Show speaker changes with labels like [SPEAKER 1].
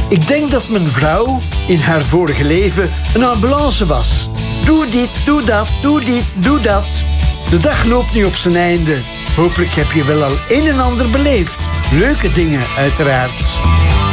[SPEAKER 1] Ik denk dat mijn vrouw in haar vorige leven een ambulance was. Doe dit, doe dat, doe dit, doe dat. De dag loopt nu op zijn einde. Hopelijk heb je wel al een en ander beleefd. Leuke dingen, uiteraard.